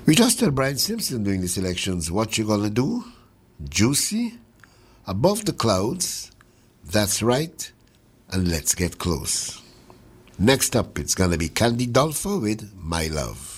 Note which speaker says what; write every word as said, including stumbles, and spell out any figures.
Speaker 1: We just tell Brian Simpson doing the selections. What you gonna do? Juicy, Above the Clouds, That's Right, and Let's Get Close. Next up, it's gonna be Candy Dolfer with My Love.